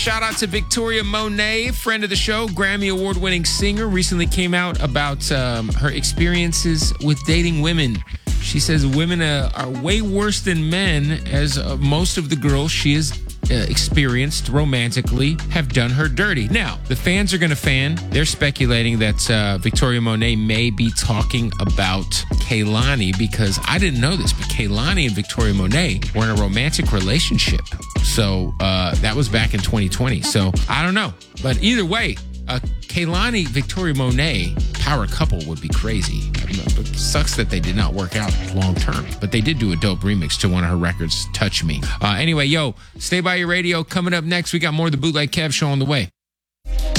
Shout out to Victoria Monet, friend of the show, Grammy Award-winning singer, recently came out about her experiences with dating women. She says women are way worse than men, as most of the girls she has experienced romantically have done her dirty. Now, the fans are going to fan. They're speculating that Victoria Monet may be talking about Kehlani, because I didn't know this, but Kehlani and Victoria Monet were in a romantic relationship. So that was back in 2020. So I don't know. But either way, Kehlani, Victoria Monet power couple would be crazy. It sucks that they did not work out long term, but they did do a dope remix to one of her records, Touch Me. Anyway, stay by your radio. Coming up next, we got more of the Bootleg Kev Show on the way.